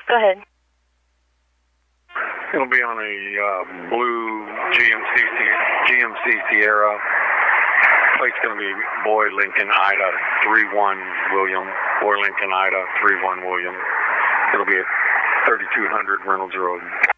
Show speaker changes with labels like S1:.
S1: Go ahead.
S2: It'll be on a blue GMC Sierra. Plate's going to be Boy Lincoln Ida 31 William. Boy Lincoln Ida 31 William. It'll be at 3200 Reynolds Road.